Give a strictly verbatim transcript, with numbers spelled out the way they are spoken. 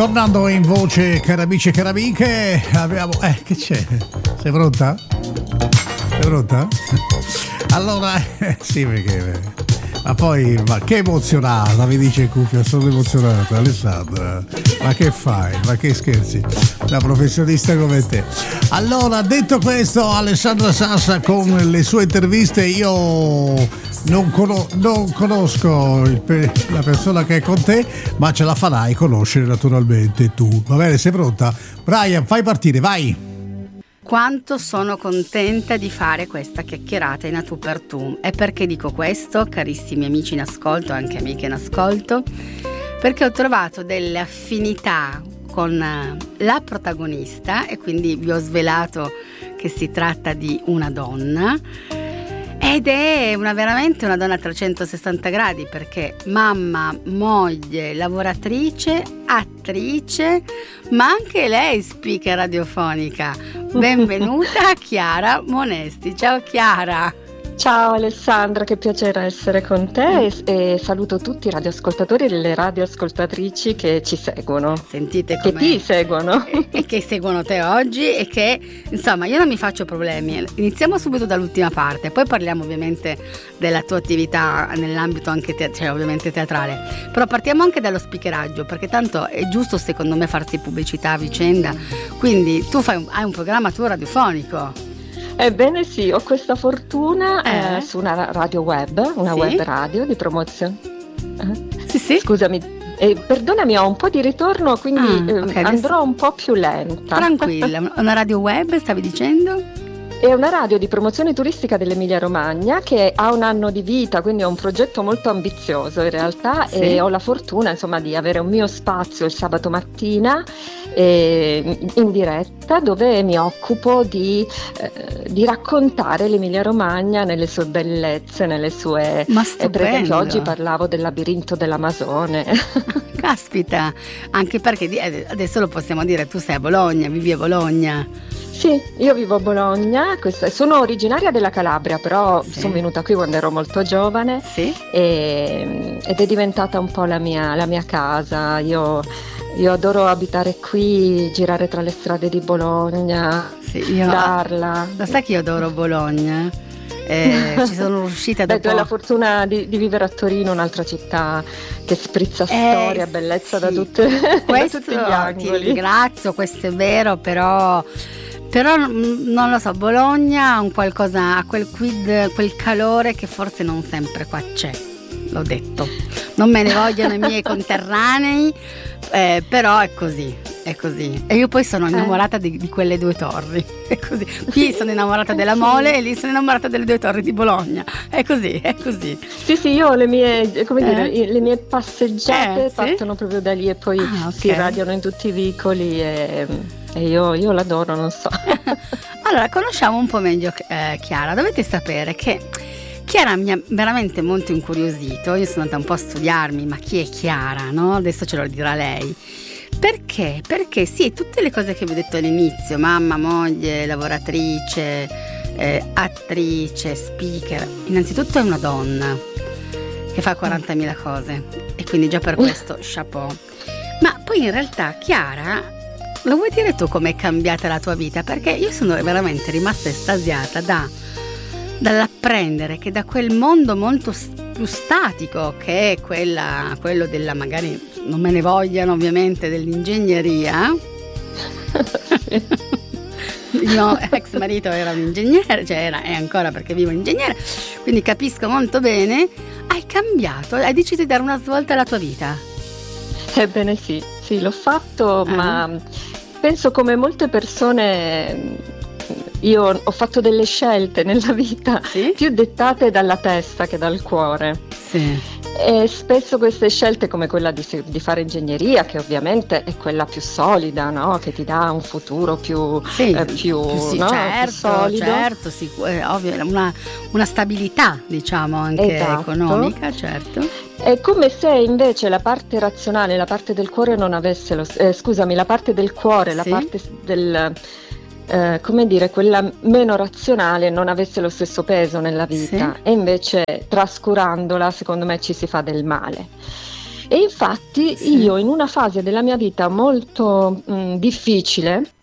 tornando in voce, cari amici e cari amiche, abbiamo... Eh, che c'è? Sei pronta? Sei pronta? Allora, eh, sì, perché... Ma poi, ma che emozionata, mi dice in cuffia, sono emozionata, Alessandra. Ma che fai? Ma che scherzi? Una professionista come te. Allora, detto questo, Alessandra Sassa con le sue interviste, io non, cono- non conosco il pe- la persona che è con te, ma ce la farai conoscere naturalmente tu. Va bene, sei pronta? Brian, fai partire, vai! Quanto sono contenta di fare questa chiacchierata in a tu per tu. E perché dico questo, carissimi amici in ascolto, anche amiche in ascolto? Perché ho trovato delle affinità con la protagonista e quindi vi ho svelato che si tratta di una donna. Ed è una, veramente una donna a trecentosessanta gradi, perché mamma, moglie, lavoratrice, attrice, ma anche lei speaker radiofonica. Benvenuta Chiara Monesti. Ciao Chiara. Ciao Alessandra, che piacere essere con te e, e saluto tutti i radioascoltatori e le radioascoltatrici che ci seguono. Sentite come... Che ti seguono. E, e che seguono te oggi e che, insomma, io non mi faccio problemi. Iniziamo subito dall'ultima parte, poi parliamo ovviamente della tua attività nell'ambito anche te- cioè ovviamente teatrale. Però partiamo anche dallo speakeraggio, perché tanto è giusto secondo me farsi pubblicità a vicenda. Quindi tu fai un, hai un programma tuo radiofonico. Ebbene sì, ho questa fortuna eh? Eh, su una radio web, una sì? web radio di promozione. Eh? Sì, sì. Scusami, eh, perdonami, ho un po' di ritorno, quindi ah, okay, eh, andrò adesso... un po' più lenta. Tranquilla, una radio web stavi dicendo? È una radio di promozione turistica dell'Emilia Romagna che ha un anno di vita, quindi è un progetto molto ambizioso in realtà, sì. E ho la fortuna insomma di avere un mio spazio il sabato mattina eh, in diretta, dove mi occupo di, eh, di raccontare l'Emilia Romagna nelle sue bellezze, nelle sue... Ma eh, per esempio oggi parlavo del labirinto dell'Amazone. Caspita, anche perché adesso lo possiamo dire, tu sei a Bologna, vivi a Bologna. Sì, io vivo a Bologna, questa, sono originaria della Calabria, però sì. sono venuta qui quando ero molto giovane, sì. e, ed è diventata un po' la mia, la mia casa. Io, io adoro abitare qui, girare tra le strade di Bologna, sì, io, darla. Lo sai che io adoro Bologna? Eh, ci sono riuscita dopo... Beh, tu hai la fortuna di, di vivere a Torino, un'altra città che sprizza storia, eh, bellezza sì. da, tutte, Questo, da tutti gli angoli. Ti ringrazio, questo è vero, però... Però non lo so, Bologna ha un qualcosa, ha quel quid, quel calore che forse non sempre qua c'è, l'ho detto. Non me ne vogliono i miei conterranei, eh, però è così, è così. E io poi sono innamorata di, di quelle due torri, è così. Qui sono innamorata della Mole e lì sono innamorata delle due torri di Bologna, è così, è così. Sì, sì, io ho le mie, come eh? dire, le mie passeggiate eh, partono sì? proprio da lì e poi ah, okay. si radiano in tutti i vicoli e... E io, io l'adoro, non so. Allora, conosciamo un po' meglio eh, Chiara. Dovete sapere che Chiara mi ha veramente molto incuriosito. Io sono andata un po' a studiarmi, ma chi è Chiara, no? Adesso ce lo dirà lei. Perché? Perché sì, tutte le cose che vi ho detto all'inizio, mamma, moglie, lavoratrice, eh, attrice, speaker, innanzitutto è una donna che fa quarantamila cose e quindi già per questo chapeau. Ma poi in realtà Chiara... Lo vuoi dire tu com'è cambiata la tua vita? Perché io sono veramente rimasta estasiata da, dall'apprendere che da quel mondo molto più statico, che è quella, quello della, magari non me ne vogliano ovviamente, dell'ingegneria. Sì. Il mio ex marito era un ingegnere, cioè era, è ancora perché vivo ingegnere, quindi capisco molto bene. Hai cambiato, hai deciso di dare una svolta alla tua vita. Ebbene sì, sì, l'ho fatto, ah. ma penso come molte persone io ho fatto delle scelte nella vita, sì? più dettate dalla testa che dal cuore. Sì. E spesso queste scelte, come quella di, di fare ingegneria, che ovviamente è quella più solida, no? Che ti dà un futuro più, sì, eh, più, più, sì, no? certo, più solido. Certo, sì, è ovvio, una, una stabilità, diciamo, anche esatto. economica, certo. È come se invece la parte razionale, la parte del cuore non avesse lo, eh, scusami, la parte del cuore, sì? la parte del eh, come dire, quella meno razionale non avesse lo stesso peso nella vita, sì? E invece trascurandola secondo me ci si fa del male. E infatti sì. io in una fase della mia vita molto mh, difficile,